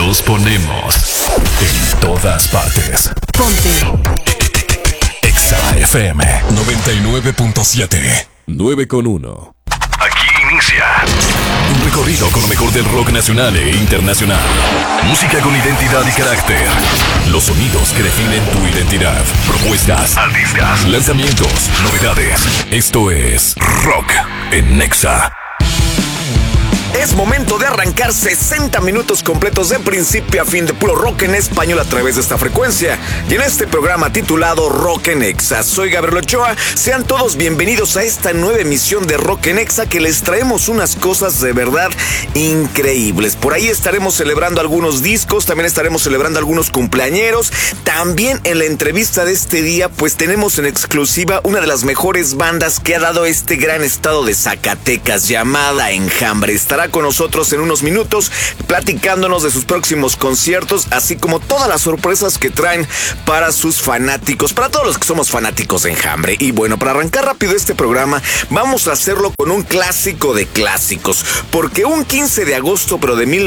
Los ponemos en todas partes. Ponte Exa FM 99.7 9.1. Aquí inicia un recorrido con lo mejor del rock nacional e internacional. Música con identidad y carácter. Los sonidos que definen tu identidad. Propuestas, artistas, lanzamientos, novedades. Esto es Rock en Exa. Es momento de arrancar 60 minutos completos de principio a fin de puro rock en español a través de esta frecuencia. Y en este programa titulado Rock en Exa, soy Gabriel Ochoa. Sean todos bienvenidos a esta nueva emisión de Rock en Exa, que les traemos unas cosas de verdad increíbles. Por ahí estaremos celebrando algunos discos, también estaremos celebrando algunos cumpleañeros. También en la entrevista de este día, pues tenemos en exclusiva una de las mejores bandas que ha dado este gran estado de Zacatecas, llamada Enjambre. Estará con nosotros en unos minutos platicándonos de sus próximos conciertos, así como todas las sorpresas que traen para sus fanáticos, para todos los que somos fanáticos de Enjambre. Y bueno, para arrancar rápido este programa, vamos a hacerlo con un clásico de clásicos, porque un 15 de agosto, pero de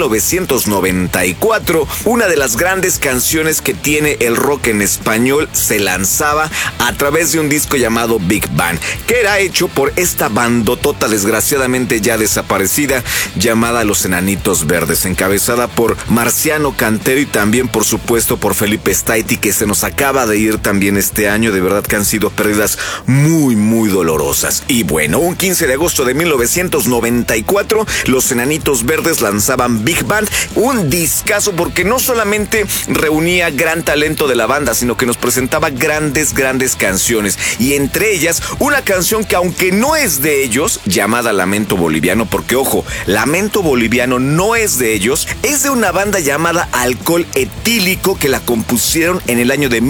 1994, una de las grandes canciones que tiene el rock en español se lanzaba a través de un disco llamado Big Bang, que era hecho por esta bandotota desgraciadamente ya desaparecida, llamada Los Enanitos Verdes, encabezada por Marciano Cantero y también, por supuesto, por Felipe Staiti, que se nos acaba de ir también este año. De verdad que han sido pérdidas muy, muy dolorosas. Y bueno, un 15 de agosto de 1994, Los Enanitos Verdes lanzaban Big Bang, un discazo porque no solamente reunía gran talento de la banda, sino que nos presentaba grandes canciones. Y entre ellas, una canción que, aunque no es de ellos, llamada Lamento Boliviano, porque ojo, Lamento Boliviano no es de ellos, es de una banda llamada Alcohol Etílico, que la compusieron en el año de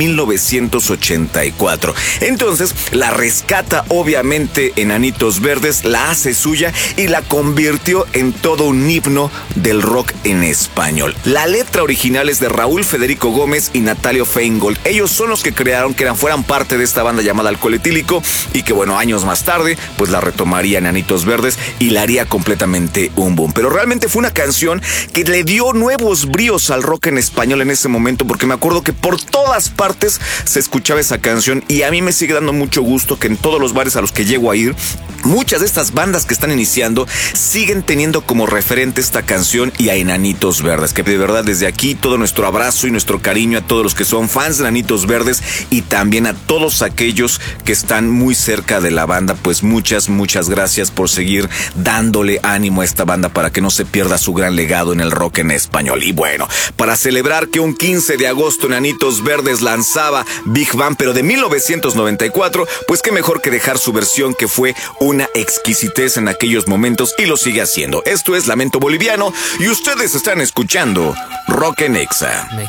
1984. Entonces la rescata obviamente Enanitos Verdes, la hace suya y la convirtió en todo un himno del rock en español. La letra original es de Raúl Federico Gómez y Natalio Feingold. Ellos son los que crearon que fueran parte de esta banda llamada Alcohol Etílico, y que bueno, años más tarde pues la retomaría Enanitos Verdes y la haría completamente un boom. Pero realmente fue una canción que le dio nuevos bríos al rock en español en ese momento, porque me acuerdo que por todas partes se escuchaba esa canción, y a mí me sigue dando mucho gusto que en todos los bares a los que llego a ir, muchas de estas bandas que están iniciando siguen teniendo como referente esta canción y a Enanitos Verdes, que de verdad desde aquí todo nuestro abrazo y nuestro cariño a todos los que son fans de Enanitos Verdes, y también a todos aquellos que están muy cerca de la banda. Pues muchas gracias por seguir dándole ánimo a esta banda para que no se pierda su gran legado en el rock en español. Y bueno, para celebrar que un 15 de agosto Enanitos Verdes lanzaba Big Bang, pero de 1994, pues qué mejor que dejar su versión, que fue una exquisitez en aquellos momentos y lo sigue haciendo. Esto es Lamento Boliviano y ustedes están escuchando Rock en Exa.